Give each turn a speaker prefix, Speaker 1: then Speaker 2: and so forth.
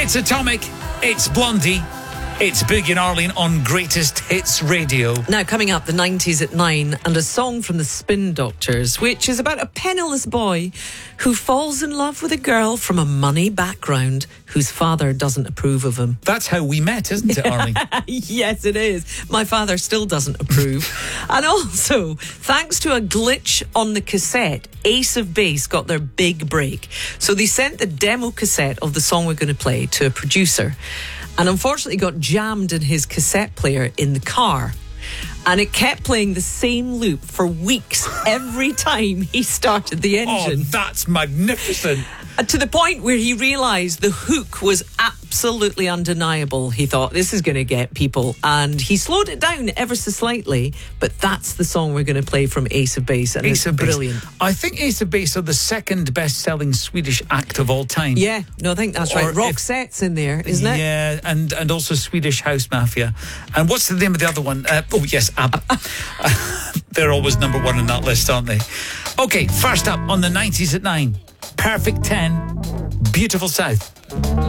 Speaker 1: It's Atomic, it's Blondie, it's Boogie and Arlene on Greatest Hits Radio.
Speaker 2: Now, coming up, the 90s at 9, and a song from the Spin Doctors, which is about a penniless boy who falls in love with a girl from a money background whose father doesn't approve of him.
Speaker 1: That's how we met, isn't it, Arlene?
Speaker 2: Yes, it is. My father still doesn't approve. And also, thanks to a glitch on the cassette, Ace of Base got their big break. So they sent the demo cassette of the song we're going to play to a producer, and unfortunately got jammed in his cassette player in the car. And it kept playing the same loop for weeks every time he started the engine.
Speaker 1: Oh, that's magnificent.
Speaker 2: To the point where he realised the hook was absolutely undeniable. He thought, this is going to get people. And he slowed it down ever so slightly. But that's the song we're going to play from Ace of Base. And
Speaker 1: Ace
Speaker 2: it's
Speaker 1: of Base.
Speaker 2: Brilliant.
Speaker 1: I think Ace of Base are the second best-selling Swedish act of all time.
Speaker 2: Yeah, no, I think that's right. Roxette's in there, isn't it?
Speaker 1: Yeah, and also Swedish House Mafia. And what's the name of the other one? Oh, yes, ABBA. They're always number one on that list, aren't they? Okay, first up on the 90s at 9. Perfect 10, Beautiful South.